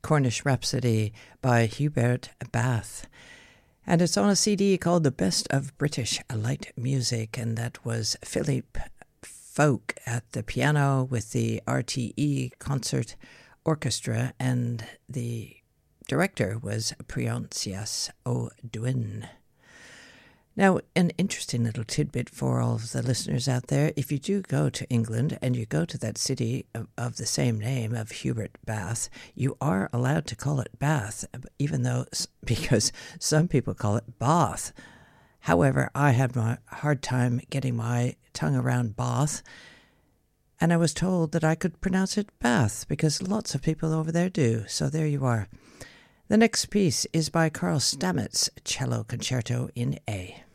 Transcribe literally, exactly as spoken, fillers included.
Cornish Rhapsody by Hubert Bath. And it's on a C D called The Best of British Light Music, and that was Philippe Folk at the piano with the R T E Concert Orchestra, and the director was Prionsas O'Dwyn. Now, an interesting little tidbit for all of the listeners out there. If you do go to England and you go to that city of, of the same name of Hubert Bath, you are allowed to call it Bath, even though, because some people call it Bath. However, I had a hard time getting my tongue around Bath, and I was told that I could pronounce it Bath because lots of people over there do. So there you are. The next piece is by Carl Stamets, Cello Concerto in A.